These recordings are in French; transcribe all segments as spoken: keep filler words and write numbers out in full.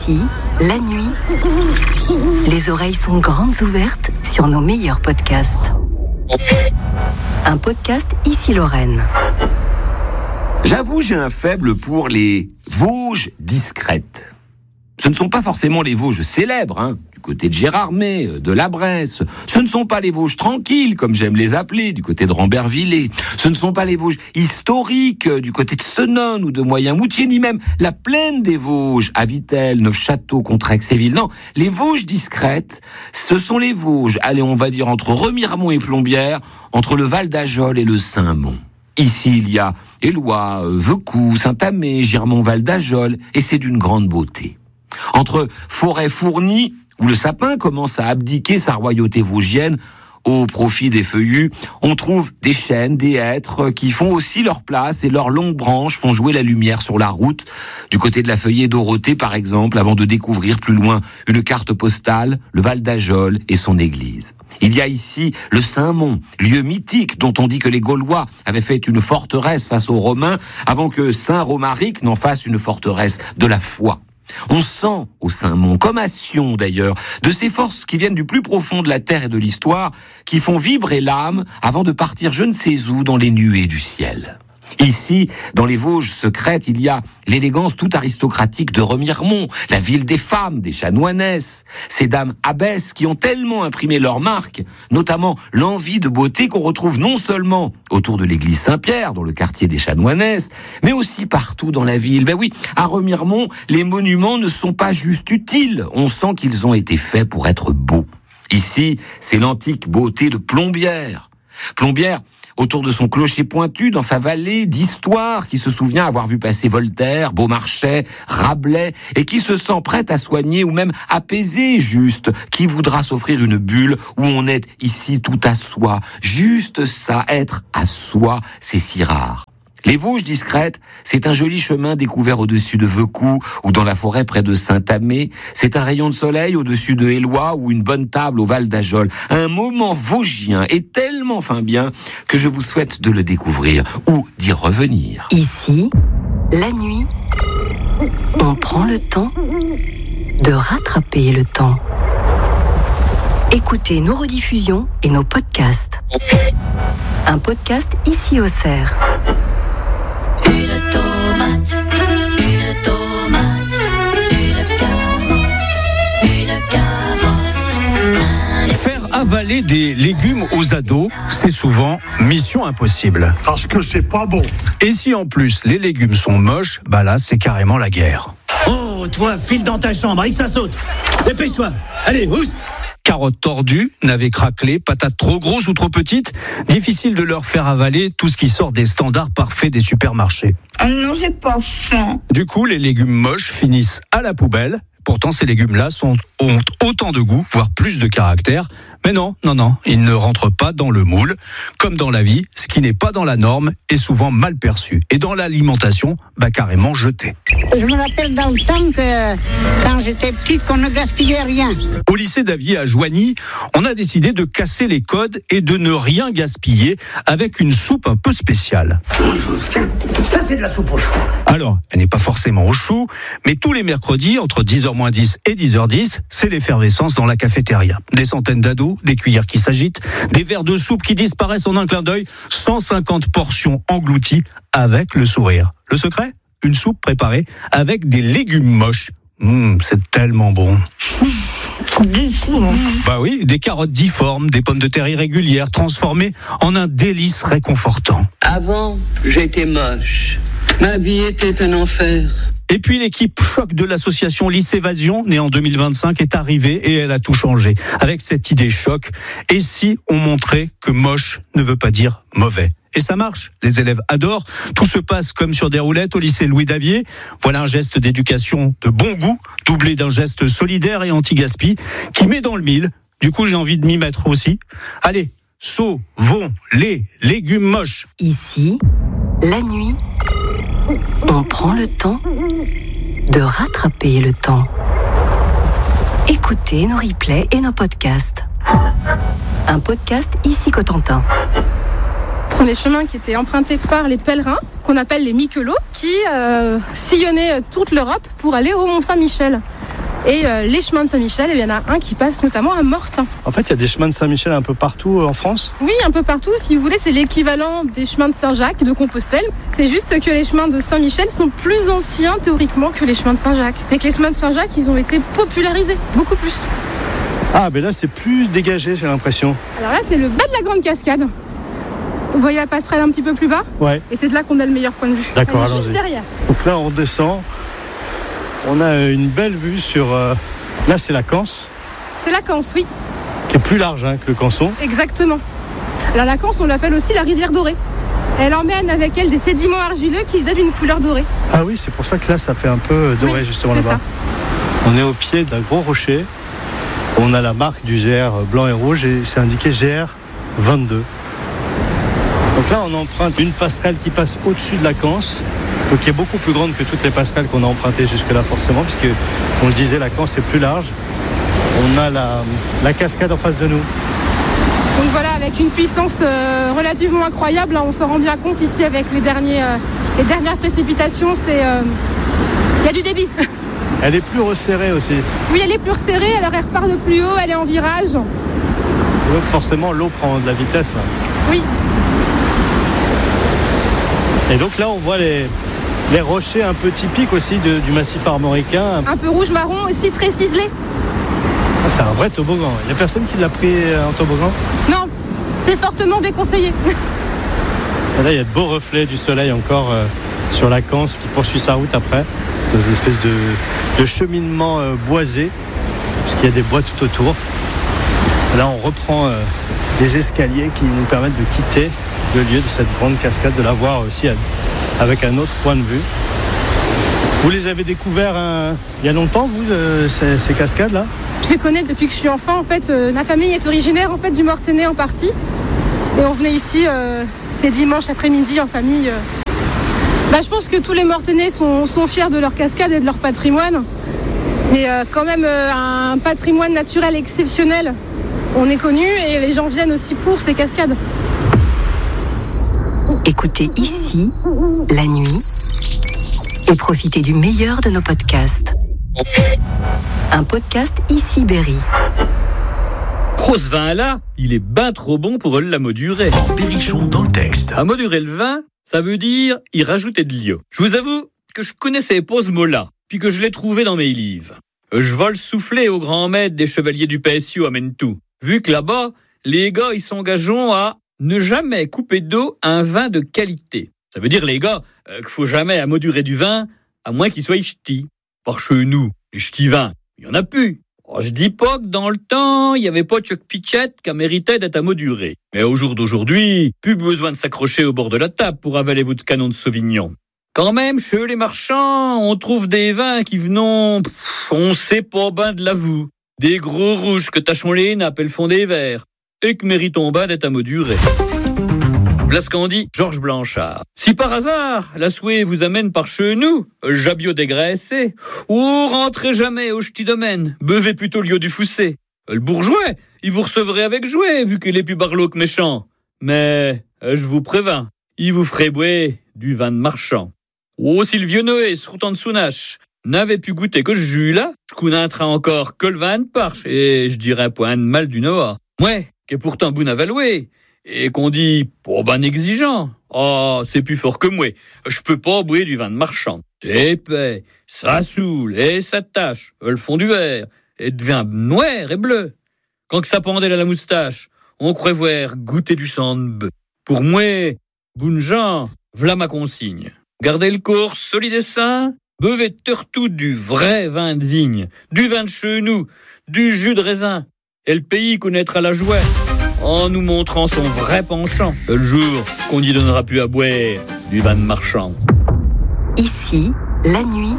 Ici, la nuit, les oreilles sont grandes ouvertes sur nos meilleurs podcasts. Un podcast Ici Lorraine. J'avoue, j'ai un faible pour les Vosges discrètes. Ce ne sont pas forcément les Vosges célèbres, hein, du côté de Gérardmer, de la Bresse. Ce ne sont pas les Vosges tranquilles, comme j'aime les appeler, du côté de Rambervillers. Ce ne sont pas les Vosges historiques, du côté de Senones ou de Moyen-Moutier, ni même la plaine des Vosges, à Vittel, Neufchâteau, Contrexéville. Non, les Vosges discrètes, ce sont les Vosges, allez, on va dire entre Remiremont et Plombières, entre le Val d'Ajol et le Saint-Mont. Ici, il y a Éloie, Vecou, Saint-Amé, Girmont-Val d'Ajol, et c'est d'une grande beauté. Entre forêts fournies, où le sapin commence à abdiquer sa royauté vosgienne au profit des feuillus, on trouve des chênes, des hêtres qui font aussi leur place et leurs longues branches font jouer la lumière sur la route. Du côté de la feuillée Dorothée, par exemple, avant de découvrir plus loin une carte postale, le Val d'Ajol et son église. Il y a ici le Saint-Mont, lieu mythique dont on dit que les Gaulois avaient fait une forteresse face aux Romains avant que Saint-Romaric n'en fasse une forteresse de la foi. On sent au Saint-Mont, comme à Sion d'ailleurs, de ces forces qui viennent du plus profond de la terre et de l'histoire, qui font vibrer l'âme avant de partir je ne sais où dans les nuées du ciel. Ici, dans les Vosges secrètes, il y a l'élégance toute aristocratique de Remiremont, la ville des femmes, des chanoinesses, ces dames abbesses qui ont tellement imprimé leur marque, notamment l'envie de beauté qu'on retrouve non seulement autour de l'église Saint-Pierre, dans le quartier des chanoinesses, mais aussi partout dans la ville. Ben oui, à Remiremont, les monuments ne sont pas juste utiles, on sent qu'ils ont été faits pour être beaux. Ici, c'est l'antique beauté de Plombières. Plombières, autour de son clocher pointu, dans sa vallée d'histoire, qui se souvient avoir vu passer Voltaire, Beaumarchais, Rabelais, et qui se sent prête à soigner ou même apaiser juste, qui voudra s'offrir une bulle où on est ici tout à soi. Juste ça, être à soi, c'est si rare. Les Vosges discrètes, c'est un joli chemin découvert au-dessus de Vecou ou dans la forêt près de Saint-Amé. C'est un rayon de soleil au-dessus de Éloie ou une bonne table au Val d'Ajol. Un moment vosgien et tellement fin bien que je vous souhaite de le découvrir ou d'y revenir. Ici, la nuit, on prend le temps de rattraper le temps. Écoutez nos rediffusions et nos podcasts. Un podcast Ici au Cerf. Une tomate, une tomate, une carotte, une carotte. Faire avaler des légumes aux ados, c'est souvent mission impossible. Parce que c'est pas bon. Et si en plus les légumes sont moches, bah là c'est carrément la guerre. Oh, toi, file dans ta chambre, avec ça saute. Dépêche-toi. Allez, housse. Carottes tordues, navets craquelés, patates trop grosses ou trop petites, difficile de leur faire avaler tout ce qui sort des standards parfaits des supermarchés. Oh non, j'ai pas faim. Du coup, les légumes moches finissent à la poubelle. Pourtant, ces légumes-là sont, ont autant de goût, voire plus de caractère. Mais non, non, non, ils ne rentrent pas dans le moule. Comme dans la vie, ce qui n'est pas dans la norme est souvent mal perçu. Et dans l'alimentation, bah carrément jeté. Je me rappelle dans le temps que, quand j'étais petite, qu'on ne gaspillait rien. Au lycée d'Avier à Joigny, on a décidé de casser les codes et de ne rien gaspiller avec une soupe un peu spéciale. Tiens, ça c'est de la soupe aux choux. Alors, elle n'est pas forcément au chou, mais tous les mercredis, entre dix heures moins dix et dix heures dix, c'est l'effervescence dans la cafétéria. Des centaines d'ados, des cuillères qui s'agitent, des verres de soupe qui disparaissent en un clin d'œil, cent cinquante portions englouties avec le sourire. Le secret ? Une soupe préparée avec des légumes moches. Mmh, c'est tellement bon. Bah oui, des carottes difformes, des pommes de terre irrégulières, transformées en un délice réconfortant. Avant, j'étais moche. Ma vie était un enfer. Et puis l'équipe choc de l'association Lycévasion, née en deux mille vingt-cinq, est arrivée et elle a tout changé. Avec cette idée choc, et si on montrait que moche ne veut pas dire mauvais ? Et ça marche, les élèves adorent, tout se passe comme sur des roulettes au lycée Louis Davier. Voilà un geste d'éducation de bon goût, doublé d'un geste solidaire et anti-gaspi, qui met dans le mille. Du coup, j'ai envie de m'y mettre aussi. Allez, sauvons les légumes moches. Ici, la nuit, on prend le temps de rattraper le temps. Écoutez nos replays et nos podcasts. Un podcast Ici Cotentin. Ce sont des chemins qui étaient empruntés par les pèlerins, qu'on appelle les Miquelots, qui euh, sillonnaient toute l'Europe pour aller au Mont-Saint-Michel. Et euh, les chemins de Saint-Michel, il y en a un qui passe notamment à Mortain. En fait, il y a des chemins de Saint-Michel un peu partout en France ? Oui, un peu partout. Si vous voulez, c'est l'équivalent des chemins de Saint-Jacques, de Compostelle. C'est juste que les chemins de Saint-Michel sont plus anciens théoriquement que les chemins de Saint-Jacques. C'est que les chemins de Saint-Jacques, ils ont été popularisés, beaucoup plus. Ah, mais là, c'est plus dégagé, j'ai l'impression. Alors là, c'est le bas de la Grande Cascade. Vous voyez la passerelle un petit peu plus bas ? Ouais. Et c'est de là qu'on a le meilleur point de vue. D'accord, Elle est allons-y. juste derrière. Donc là, on descend. On a une belle vue sur... Euh... Là, c'est la Canse. C'est la Canse, oui. Qui est plus large hein, que le Canson. Exactement. Alors la Canse, on l'appelle aussi la rivière dorée. Elle emmène avec elle des sédiments argileux qui donnent une couleur dorée. Ah oui, c'est pour ça que là, ça fait un peu doré oui, justement c'est là-bas. Ça. On est au pied d'un gros rocher. On a la marque du G R blanc et rouge et c'est indiqué G R vingt-deux. Donc là, on emprunte une passerelle qui passe au-dessus de la Canse, donc qui est beaucoup plus grande que toutes les passerelles qu'on a empruntées jusque-là forcément, puisque, on le disait, la Canse est plus large. On a la, la cascade en face de nous. Donc voilà, avec une puissance euh, relativement incroyable, là, on s'en rend bien compte ici avec les, derniers, euh, les dernières précipitations, c'est, il euh, y a du débit. Elle est plus resserrée aussi. Oui, elle est plus resserrée, alors elle repart de plus haut, elle est en virage. Donc forcément, l'eau prend de la vitesse là. Oui. Et donc là, on voit les, les rochers un peu typiques aussi de, du massif armoricain. Un peu rouge-marron, aussi très ciselé. Ah, c'est un vrai toboggan. Il n'y a personne qui l'a pris en toboggan ? Non, c'est fortement déconseillé. Et là, il y a de beaux reflets du soleil encore euh, sur la Canse qui poursuit sa route après. Dans une espèce de, de cheminement euh, boisé, puisqu'il y a des bois tout autour. Et là, on reprend euh, des escaliers qui nous permettent de quitter le lieu de cette grande cascade, de la voir aussi avec un autre point de vue. Vous les avez découverts euh, il y a longtemps, vous, euh, ces, ces cascades-là ? Je les connais depuis que je suis enfant. En fait, euh, ma famille est originaire en fait du Mortainais en partie, et on venait ici euh, les dimanches après-midi en famille. Euh. Bah, je pense que tous les Mortainais sont, sont fiers de leur cascade et de leur patrimoine. C'est euh, quand même euh, un patrimoine naturel exceptionnel. On est connu et les gens viennent aussi pour ces cascades. Écoutez ici, la nuit, et profitez du meilleur de nos podcasts. Un podcast Ici Berry. Oh, ce vin-là, il est ben trop bon pour le modurer. Berrichon dans le texte. À modurer le vin, ça veut dire y rajouter de l'eau. Je vous avoue que je connaissais pas ce mot-là, puis que je l'ai trouvé dans mes livres. Je vole souffler au grand maître des chevaliers du P S U à Mentou. Vu que là-bas, les gars, ils s'engagent à ne jamais couper d'eau un vin de qualité. Ça veut dire, les gars, euh, qu'il faut jamais amodurer du vin, à moins qu'il soit ch'ti. Par chez nous, les ch'tis vins, il y en a plus. Oh, je dis pas que dans le temps, il n'y avait pas de Chuck Pitchett qui méritait d'être amoduré. Mais au jour d'aujourd'hui, plus besoin de s'accrocher au bord de la table pour avaler votre canon de Sauvignon. Quand même, chez les marchands, on trouve des vins qui venons, pff, on sait pas ben de l'avoue. Des gros rouges que tachons les nappes et le fond des verres, et que méritons ben d'être amodurés. Voilà ce qu'en dit Georges Blanchard. Si par hasard, la souhait vous amène par chez nous, Jabio dégraissé, ou rentrez jamais au ch'ti domaine, buvez plutôt l'eau du Foussé. Le bourgeois, il vous recevrait avec jouet, vu qu'il est plus barlow que méchant. Mais, je vous préviens, il vous ferait boire du vin de marchand. Oh, si le vieux Noé, se routant de sounache, n'avait pu goûter que ce jus-là, je connaîtrais encore que le vin de parche, et je dirais point de mal du Noah. Ouais, qui est pourtant bon à valouer, et qu'on dit pas ben exigeant. Ah, oh, c'est plus fort que moi. Je peux pas boire du vin de marchand. C'est épais, ça saoule, et ça tâche, le fond du verre, et devient noir et bleu. Quand que ça pendait à la moustache, on croit voir goûter du sang de bœuf. Pour moi, bon gens, v'là ma consigne. Gardez le corps solide et sain, buvez surtout du vrai vin de vigne, du vin de chez nous, du jus de raisin, et le pays connaîtra la joie en nous montrant son vrai penchant, le jour qu'on n'y donnera plus à boire du vin de marchand. Ici, la nuit,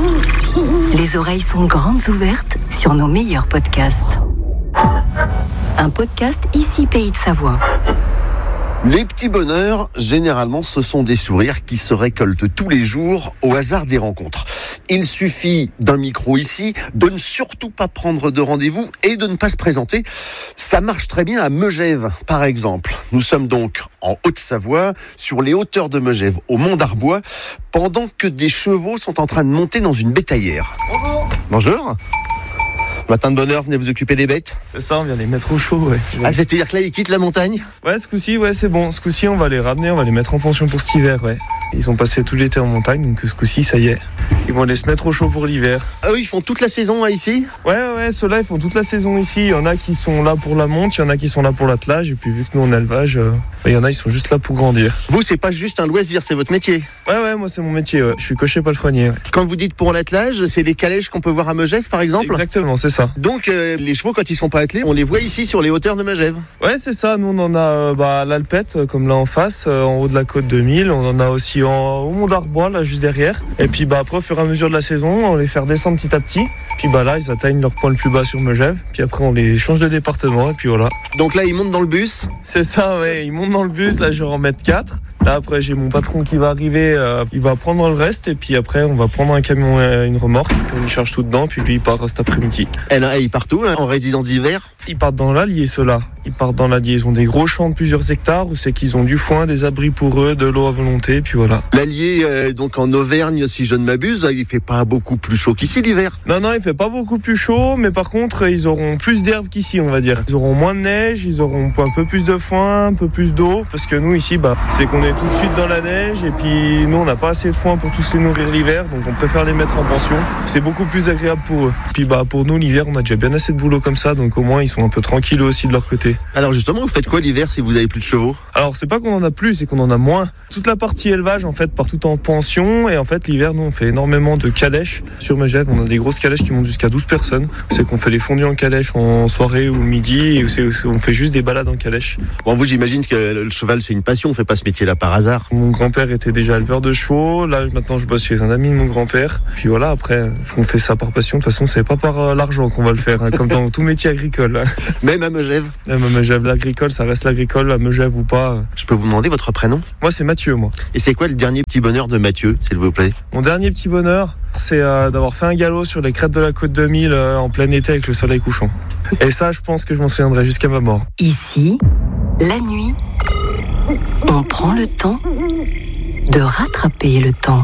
les oreilles sont grandes ouvertes sur nos meilleurs podcasts. Un podcast Ici Pays de Savoie. Les petits bonheurs, généralement, ce sont des sourires qui se récoltent tous les jours au hasard des rencontres. Il suffit d'un micro ici, de ne surtout pas prendre de rendez-vous et de ne pas se présenter. Ça marche très bien à Megève, par exemple. Nous sommes donc en Haute-Savoie, sur les hauteurs de Megève, au Mont d'Arbois, pendant que des chevaux sont en train de monter dans une bétaillère. Bonjour. Bonjour. Matin de bonne heure, venez vous occuper des bêtes. C'est ça, on vient les mettre au chaud, ouais. Ah, c'est-à-dire que là, ils quittent la montagne? Ouais, ce coup-ci, ouais, c'est bon. Ce coup-ci, on va les ramener, on va les mettre en pension pour cet hiver, ouais. Ils ont passé tout l'été en montagne, donc ce coup-ci, ça y est. Ils vont aller se mettre au chaud pour l'hiver. Ah oui, ils font toute la saison hein, ici? Ouais, ouais, ceux-là, ils font toute la saison ici. Il y en a qui sont là pour la monte, il y en a qui sont là pour l'attelage. Et puis, vu que nous, on a élevage, euh, il y en a, ils sont juste là pour grandir. Vous, c'est pas juste un loisir, c'est votre métier? Ouais, ouais, moi, c'est mon métier, ouais. Je suis cocher palefrenier. Ouais. Quand vous dites pour l'attelage, c'est les calèches qu'on peut voir à Megève, par exemple? Exactement, c'est ça. Donc, euh, les chevaux, quand ils sont pas attelés, on les voit ici sur les hauteurs de Megève? Ouais, c'est ça. Nous, on en a euh, bah, à l'Alpette, euh, comme là en face, euh, en haut de la côte de Mille. On en a aussi en, au Mont d'Arbois, là, juste derrière. Et puis, bah, après, au fur et à mesure de la saison, on les fait redescendre petit à petit. Puis bah là, ils atteignent leur point le plus bas sur Megève. Puis après, on les change de département. Et puis voilà. Donc là, ils montent dans le bus? C'est ça, ouais. Ils montent dans le bus. Là, je vais en mettre quatre. Là, après, j'ai mon patron qui va arriver. Euh, il va prendre le reste. Et puis après, on va prendre un camion, euh, une remorque. Puis on y charge tout dedans. Puis lui, il part cet après-midi. Et là, ils partent où, là, en résidence d'hiver? Ils partent dans l'Allier, ceux-là. Ils partent dans l'Allier. Ils ont des gros champs de plusieurs hectares où c'est qu'ils ont du foin, des abris pour eux, de l'eau à volonté. Puis voilà. L'Allier, euh, donc en Auvergne, si je ne m'abuse, il fait pas beaucoup plus chaud qu'ici l'hiver? Non, non, il fait pas beaucoup plus chaud. Mais par contre, ils auront plus d'herbe qu'ici, on va dire. Ils auront moins de neige. Ils auront un peu plus de foin, un peu plus d'eau. Parce que nous, ici, bah, c'est qu'on est tout de suite dans la neige. Et puis, nous, on n'a pas assez de foin pour tous les nourrir l'hiver. Donc, on préfère les mettre en pension. C'est beaucoup plus agréable pour eux. Puis, bah, pour nous, l'hiver, on a déjà bien assez de boulot comme ça. Donc, au moins, ils sont un peu tranquilles aussi de leur côté. Alors, justement, vous faites quoi l'hiver si vous avez plus de chevaux? Alors, c'est pas qu'on en a plus, c'est qu'on en a moins. Toute la partie élevage, en fait, part tout en pension. Et en fait, l'hiver, nous, on fait énormément de calèches sur Megève. On a des grosses calèches qui montent jusqu'à douze personnes. C'est qu'on fait les fondus en calèche en soirée ou le midi. Et c'est, on fait juste des balades en calèche. Bon, vous, j'imagine que le cheval, c'est une passion. On fait pas ce métier-là par hasard. Mon grand-père était déjà éleveur de chevaux. Là, maintenant, je bosse chez un ami de mon grand-père. Puis voilà, après, on fait ça par passion. De toute façon, c'est pas par euh, l'argent qu'on va le faire, hein, comme dans tout métier agricole. Même à Megève? Même à Megève, l'agricole, ça reste l'agricole, à Megève ou pas. Je peux vous demander votre prénom? Moi, c'est Mathieu, moi. Et c'est quoi le dernier petit bonheur de Mathieu, s'il vous plaît? Mon dernier petit bonheur, c'est euh, d'avoir fait un galop sur les crêtes de la côte de Mille euh, en plein été avec le soleil couchant. Et ça, je pense que je m'en souviendrai jusqu'à ma mort. Ici, la nuit, on prend le temps de rattraper le temps.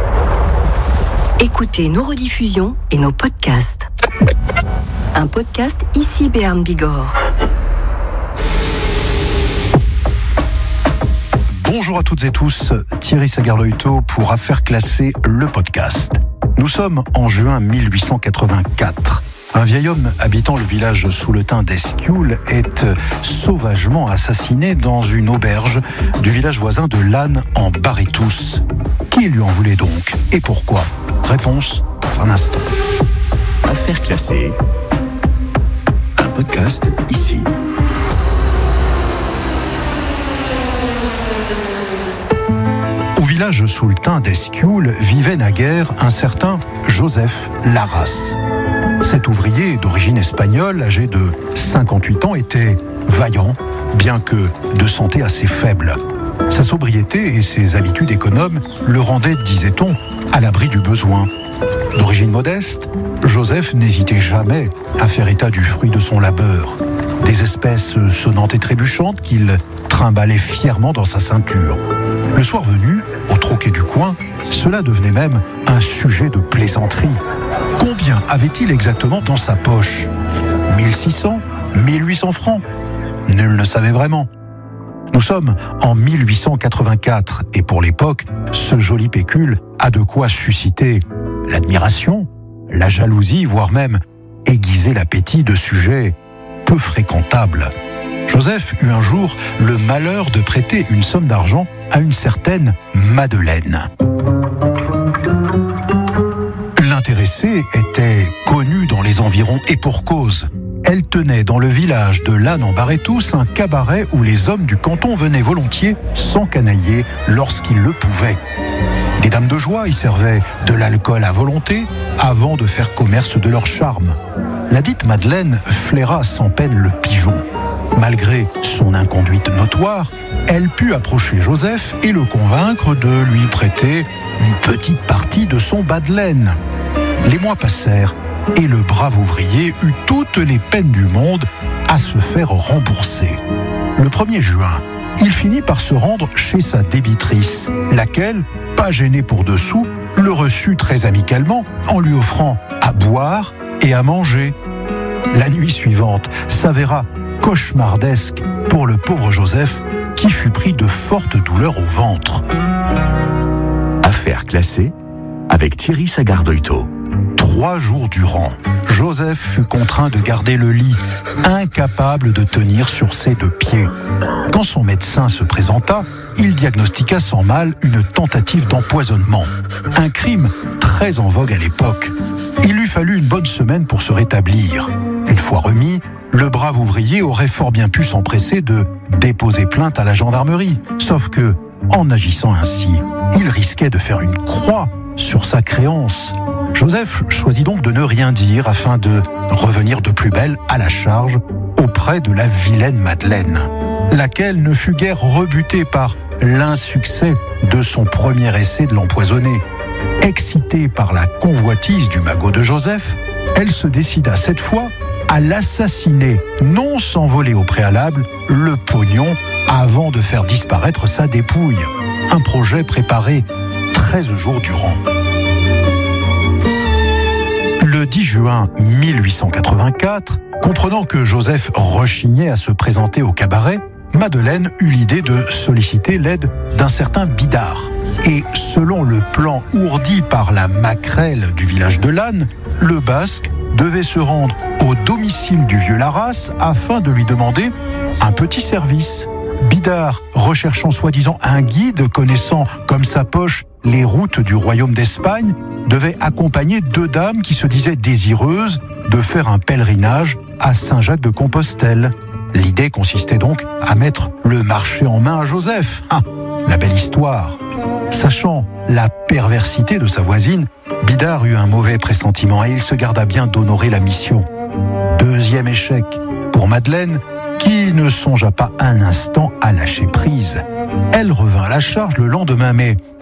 Écoutez nos rediffusions et nos podcasts. Un podcast ici Béarn Bigorre. Bonjour à toutes et tous, Thierry Sagarloito pour Affaires classées, le podcast. Nous sommes en juin mille huit cent quatre-vingt-quatre. Un vieil homme habitant le village Souletin d'Esquioul est sauvagement assassiné dans une auberge du village voisin de Lannes en Barétous. Qui lui en voulait donc et pourquoi? Réponse dans un instant. Affaires classées, un podcast ici. Au village Souletin d'Esquioul vivait naguère un certain Joseph Larras. Cet ouvrier d'origine espagnole, âgé de cinquante-huit ans, était vaillant, bien que de santé assez faible. Sa sobriété et ses habitudes économes le rendaient, disait-on, à l'abri du besoin. D'origine modeste, Joseph n'hésitait jamais à faire état du fruit de son labeur, des espèces sonnantes et trébuchantes qu'il trimballait fièrement dans sa ceinture. Le soir venu, au troquet du coin, cela devenait même un sujet de plaisanterie. Combien avait-il exactement dans sa poche? mille six cents? mille huit cents francs? Nul ne savait vraiment. Nous sommes en mille huit cent quatre-vingt-quatre et pour l'époque, ce joli pécule a de quoi susciter l'admiration, la jalousie, voire même aiguiser l'appétit de sujets peu fréquentables. Joseph eut un jour le malheur de prêter une somme d'argent à une certaine Madeleine. L'intéressée était connue dans les environs et pour cause. Elle tenait dans le village de Lannes en Barétous un cabaret où les hommes du canton venaient volontiers s'encanailler lorsqu'ils le pouvaient. Des dames de joie y servaient de l'alcool à volonté avant de faire commerce de leur charme. La dite Madeleine flaira sans peine le pigeon. Malgré son inconduite notoire, elle put approcher Joseph et le convaincre de lui prêter une petite partie de son bas de laine. Les mois passèrent et le brave ouvrier eut toutes les peines du monde à se faire rembourser. Le premier juin, il finit par se rendre chez sa débitrice, laquelle, pas gênée pour dessous, le reçut très amicalement en lui offrant à boire et à manger. La nuit suivante s'avéra cauchemardesque pour le pauvre Joseph qui fut pris de fortes douleurs au ventre. Affaire classée avec Thierry Sagardoito. Trois jours durant, Joseph fut contraint de garder le lit, incapable de tenir sur ses deux pieds. Quand son médecin se présenta, il diagnostiqua sans mal une tentative d'empoisonnement. Un crime très en vogue à l'époque. Il lui fallut une bonne semaine pour se rétablir. Une fois remis, le brave ouvrier aurait fort bien pu s'empresser de déposer plainte à la gendarmerie. Sauf que, en agissant ainsi, il risquait de faire une croix sur sa créance. Joseph choisit donc de ne rien dire afin de revenir de plus belle à la charge auprès de la vilaine Madeleine, laquelle ne fut guère rebutée par l'insuccès de son premier essai de l'empoisonner. Excitée par la convoitise du magot de Joseph, elle se décida cette fois à l'assassiner, non sans voler au préalable le pognon avant de faire disparaître sa dépouille. Un projet préparé treize jours durant. Le dix juin mille huit cent quatre-vingt-quatre, comprenant que Joseph rechignait à se présenter au cabaret, Madeleine eut l'idée de solliciter l'aide d'un certain Bidart. Et selon le plan ourdi par la maquerelle du village de Lannes, le Basque devait se rendre au domicile du vieux Larras afin de lui demander un petit service. Bidart, recherchant soi-disant un guide connaissant comme sa poche les routes du royaume d'Espagne, devait accompagner deux dames qui se disaient désireuses de faire un pèlerinage à Saint-Jacques-de-Compostelle. L'idée consistait donc à mettre le marché en main à Joseph. Ah, la belle histoire. Sachant la perversité de sa voisine, Bidart eut un mauvais pressentiment et il se garda bien d'honorer la mission. Deuxième échec pour Madeleine, qui ne songea pas un instant à lâcher prise. Elle revint à la charge le lendemain, mais